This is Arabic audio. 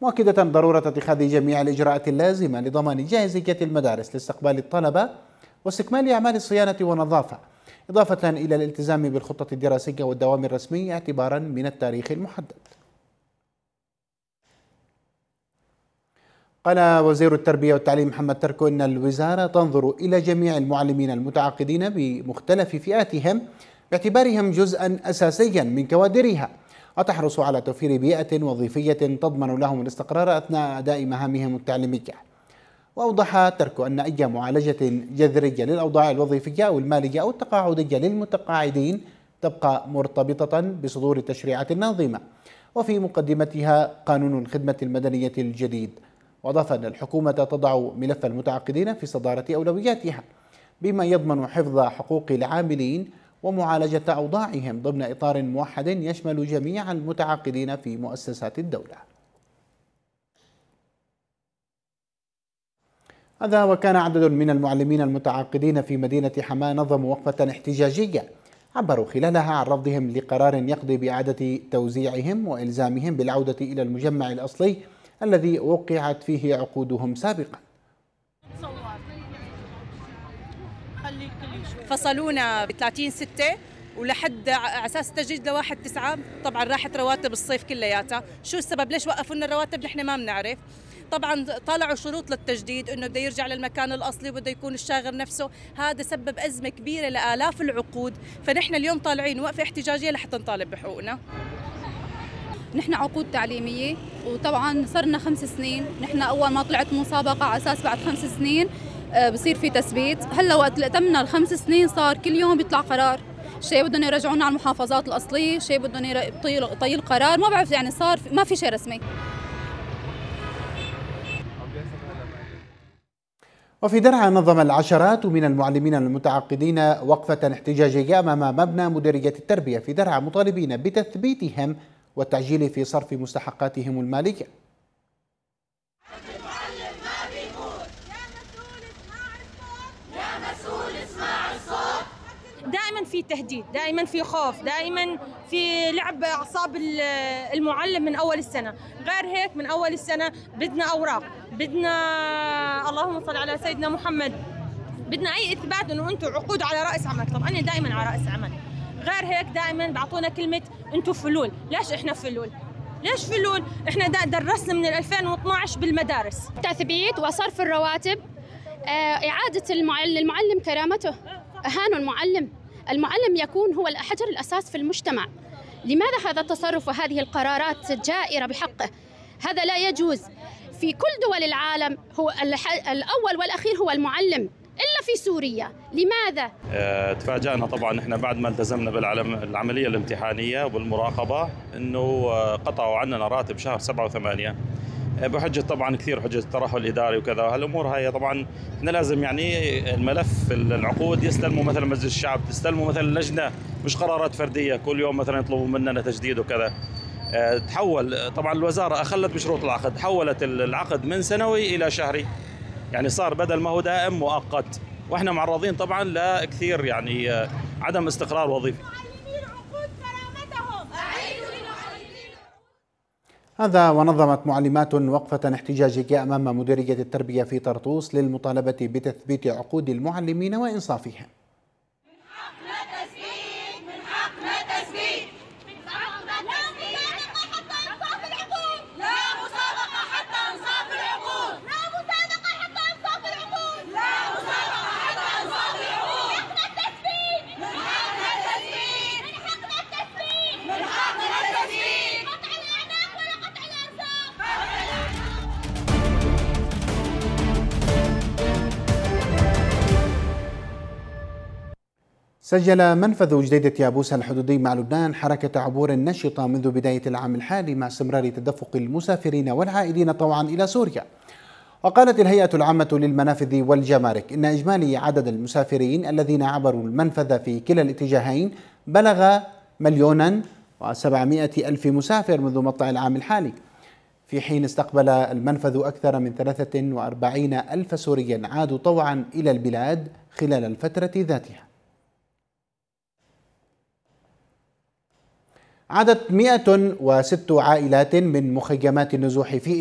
مؤكدة ضرورة اتخاذ جميع الإجراءات اللازمة لضمان جاهزية المدارس لاستقبال الطلبة واستكمال أعمال الصيانة والنظافة، إضافة إلى الالتزام بالخطة الدراسية والدوام الرسمي اعتبارا من التاريخ المحدد. قال وزير التربية والتعليم محمد تركو إن الوزارة تنظر إلى جميع المعلمين المتعاقدين بمختلف فئاتهم باعتبارهم جزءا أساسيا من كوادرها، وتحرص على توفير بيئة وظيفية تضمن لهم الاستقرار أثناء أداء مهامهم التعليمية. وأوضح تركو أن أي معالجة جذرية للأوضاع الوظيفية أو المالية أو التقاعدية للمتقاعدين تبقى مرتبطة بصدور التشريعات الناظمة وفي مقدمتها قانون الخدمة المدنية الجديد. وأضاف أن الحكومة تضع ملف المتعاقدين في صدارة أولوياتها بما يضمن حفظ حقوق العاملين ومعالجة أوضاعهم ضمن إطار موحد يشمل جميع المتعاقدين في مؤسسات الدولة. هذا وكان عدد من المعلمين المتعاقدين في مدينة حماة نظموا وقفة احتجاجية عبروا خلالها عن رفضهم لقرار يقضي بإعادة توزيعهم وإلزامهم بالعودة إلى المجمع الأصلي الذي وقعت فيه عقودهم سابقا. فصلونا ب 30/6 ولحد على اساس تجديد ل 1/9. طبعا راحت رواتب الصيف كلياتها. شو السبب؟ ليش وقفوا لنا الرواتب؟ نحن ما بنعرف. طبعا طلعوا شروط للتجديد انه بده يرجع للمكان الاصلي وبده يكون الشاغر نفسه. هذا سبب ازمه كبيره لالاف العقود، فنحن اليوم طالعين وقفه احتجاجيه لحتى نطالب بحقوقنا. نحن عقود تعليميه وطبعا صرنا 5 سنين. نحن اول ما طلعت مسابقه على اساس بعد 5 سنين بصير في تثبيت. هلا وقت تمنا ال5 سنين صار كل يوم بيطلع قرار، شيء بدهم يرجعونا على المحافظات الاصليه، شيء بدهم يطيل قرار، ما بعرف يعني صار ما في شيء رسمي. وفي درعا نظم العشرات من المعلمين المتعاقدين وقفة احتجاجية أمام مبنى مديرية التربية في درعا مطالبين بتثبيتهم والتعجيل في صرف مستحقاتهم المالية. دائما في تهديد، دائما في خوف، دائما في لعب اعصاب المعلم من اول السنه. غير هيك من اول السنه بدنا اوراق، بدنا اللهم صل على سيدنا محمد، بدنا اي اثبات انه انتم عقود على راس عمل. طب انا دائما على راس عمل. غير هيك دائما بعطونا كلمه انتم فلول. ليش احنا فلول؟ ليش فلول؟ احنا درسنا من 2012 بالمدارس. تثبيت وصرف الرواتب، اعاده المعلم كرامته. اهانوا المعلم يكون هو الحجر الأساس في المجتمع. لماذا هذا التصرف وهذه القرارات الجائرة بحقه؟ هذا لا يجوز. في كل دول العالم هو الأول والأخير هو المعلم إلا في سوريا. لماذا؟ تفاجأنا طبعا احنا بعد ما التزمنا بالعملية الامتحانية وبالمراقبة انه قطعوا عنا راتب شهر 7 و8 بحجة طبعا كثير حجة الترهل الإداري وكذا. هالأمور هاي طبعا احنا لازم يعني الملف العقود يستلموا مثلا مجلس الشعب، تستلموا مثلا لجنة، مش قرارات فردية كل يوم مثلا يطلبوا مننا تجديد وكذا. تحول طبعا الوزارة أخلت بشروط العقد، حولت العقد من سنوي إلى شهري، يعني صار بدل ما هو دائم مؤقت، واحنا معرضين طبعا لكثير يعني عدم استقرار وظيفي. هذا ونظمت معلمات وقفة احتجاجية أمام مديرية التربية في طرطوس للمطالبة بتثبيت عقود المعلمين وإنصافهم. سجل منفذ جديدة يابوس الحدودي مع لبنان حركة عبور نشطة منذ بداية العام الحالي مع استمرار تدفق المسافرين والعائدين طوعا إلى سوريا. وقالت الهيئة العامة للمنافذ والجمارك إن إجمالي عدد المسافرين الذين عبروا المنفذ في كلا الاتجاهين بلغ 1,700,000 مسافر منذ مطلع العام الحالي، في حين استقبل المنفذ أكثر من 43,000 سوريا عادوا طوعا إلى البلاد خلال الفترة ذاتها. عادت 106 عائلات من مخيمات النزوح في